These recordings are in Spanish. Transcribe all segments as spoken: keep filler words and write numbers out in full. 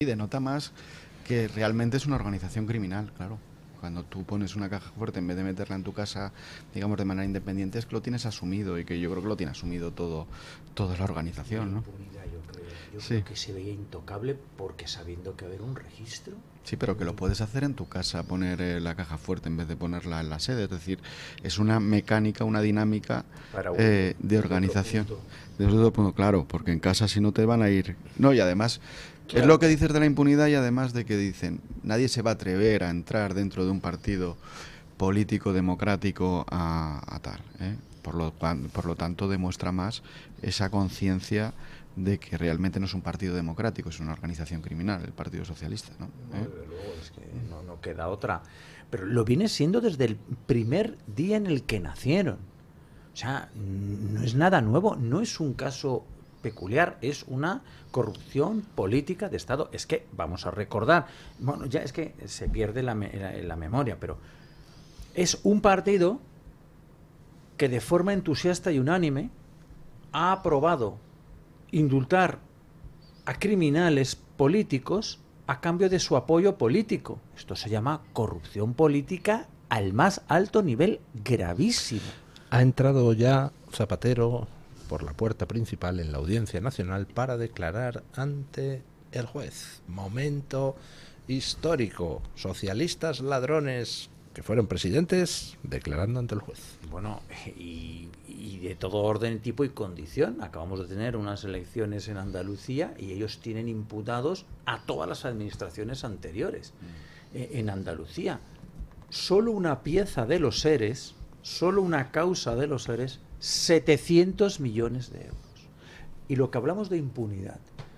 Y denota más que realmente es una organización criminal, claro. Cuando tú pones una caja fuerte, en vez de meterla en tu casa, digamos, de manera independiente, es que lo tienes asumido, y que yo creo que lo tiene asumido todo, toda la organización, La ¿no? impunidad, yo creo, yo Sí. creo que se veía intocable porque sabiendo que haber un registro. Sí, pero que lo puedes hacer en tu casa, poner eh, la caja fuerte en vez de ponerla en la sede. Es decir, es una mecánica, una dinámica Para eh, huirlo, de desde otro organización. punto. Desde otro punto, claro, porque en casa si no te van a ir... No, y además, es Claro. lo que dices de la impunidad, y además de que dicen, nadie se va a atrever a entrar dentro de un partido político democrático a, a tal, ¿eh? Por lo, cuan- por lo tanto, demuestra más esa conciencia de que realmente no es un partido democrático, es una organización criminal, el Partido Socialista, ¿no? No, ¿Eh? desde luego, es que no, no queda otra. Pero lo viene siendo desde el primer día en el que nacieron. O sea, no es nada nuevo, no es un caso peculiar, es una corrupción política de Estado. Es que, vamos a recordar, bueno, ya es que se pierde la, me- la- la memoria, pero es un partido que de forma entusiasta y unánime ha aprobado indultar a criminales políticos a cambio de su apoyo político. Esto se llama corrupción política al más alto nivel, gravísimo. Ha entrado ya Zapatero por la puerta principal en la Audiencia Nacional para declarar ante el juez. Momento histórico. Socialistas ladrones que fueron presidentes declarando ante el juez. Bueno, y, y de todo orden, tipo y condición. Acabamos de tener unas elecciones en Andalucía y ellos tienen imputados a todas las administraciones anteriores. Eh, en Andalucía, solo una pieza de los seres, solo una causa de los seres, setecientos millones de euros. Y lo que hablamos de impunidad,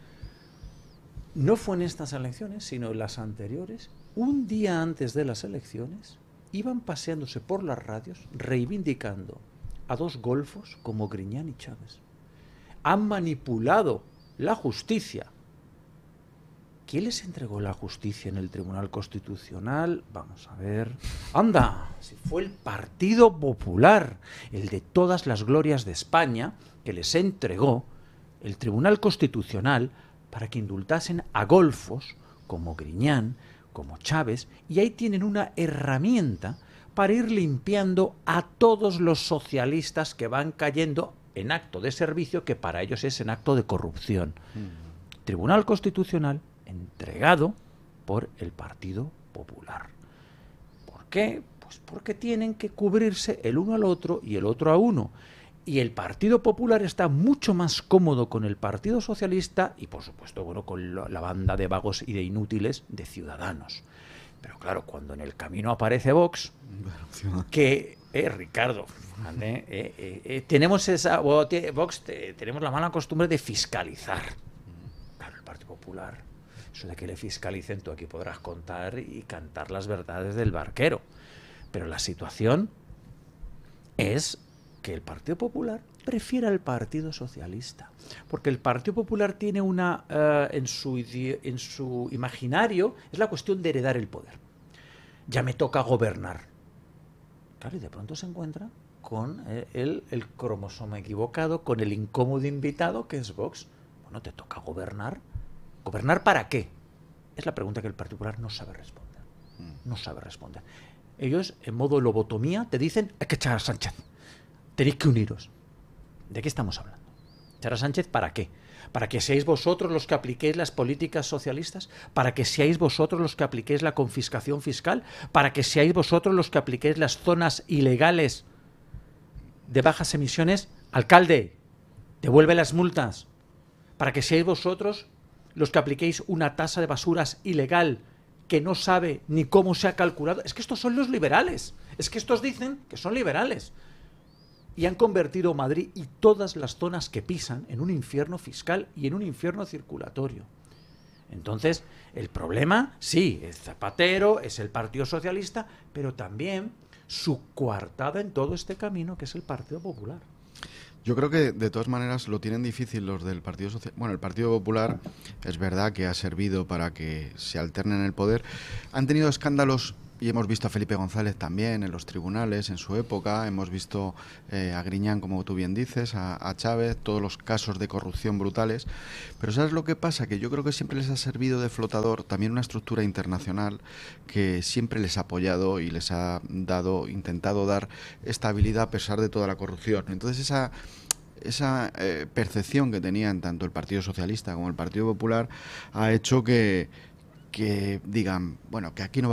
no fue en estas elecciones, sino en las anteriores. Un día antes de las elecciones, iban paseándose por las radios reivindicando a dos golfos como Griñán y Chávez. Han manipulado la justicia. ¿Quién les entregó la justicia en el Tribunal Constitucional? Vamos a ver. ¡Anda! Si fue el Partido Popular, el de todas las glorias de España, que les entregó el Tribunal Constitucional para que indultasen a golfos como Griñán, como Chávez, y ahí tienen una herramienta para ir limpiando a todos los socialistas que van cayendo en acto de servicio, que para ellos es en acto de corrupción. Mm. Tribunal Constitucional entregado por el Partido Popular. ¿Por qué? Pues porque tienen que cubrirse el uno al otro y el otro a uno. Y el Partido Popular está mucho más cómodo con el Partido Socialista y, por supuesto, bueno, con la banda de vagos y de inútiles de Ciudadanos. Pero claro, cuando en el camino aparece Vox, que, eh, Ricardo, ¿vale? eh, eh, eh, tenemos esa, Vox, te, tenemos la mala costumbre de fiscalizar. Claro, el Partido Popular, eso de que le fiscalicen, tú aquí podrás contar y cantar las verdades del barquero. Pero la situación es que el Partido Popular prefiere al Partido Socialista, porque el Partido Popular tiene una uh, en su en su imaginario es la cuestión de heredar el poder. Ya me toca gobernar. Claro, y de pronto se encuentra con eh, el, el cromosoma equivocado, con el incómodo invitado que es Vox. Bueno, te toca gobernar. ¿Gobernar para qué? Es la pregunta que el Partido Popular no sabe responder. No sabe responder. Ellos, en modo lobotomía, te dicen, hay que echar a Sánchez. Tenéis que uniros. ¿De qué estamos hablando? ¿Echar a Sánchez para qué? ¿Para que seáis vosotros los que apliquéis las políticas socialistas? ¿Para que seáis vosotros los que apliquéis la confiscación fiscal? ¿Para que seáis vosotros los que apliquéis las zonas ilegales de bajas emisiones? Alcalde, devuelve las multas. ¿Para que seáis vosotros los que apliquéis una tasa de basuras ilegal que no sabe ni cómo se ha calculado? Es que estos son los liberales. Es que estos dicen que son liberales. Y han convertido Madrid y todas las zonas que pisan en un infierno fiscal y en un infierno circulatorio. Entonces, el problema, sí, es Zapatero, es el Partido Socialista, pero también su coartada en todo este camino, que es el Partido Popular. Yo creo que de todas maneras lo tienen difícil los del Partido Social. Bueno, el Partido Popular es verdad que ha servido para que se alternen el poder. Han tenido escándalos Y hemos visto a Felipe González también en los tribunales en su época, hemos visto eh, a Griñán, como tú bien dices, a, a Chávez, todos los casos de corrupción brutales. Pero ¿sabes lo que pasa? Que yo creo que siempre les ha servido de flotador también una estructura internacional que siempre les ha apoyado y les ha dado, intentado dar estabilidad a pesar de toda la corrupción. Entonces esa... esa eh, percepción que tenían tanto el Partido Socialista como el Partido Popular ha hecho que, que digan, bueno, que aquí no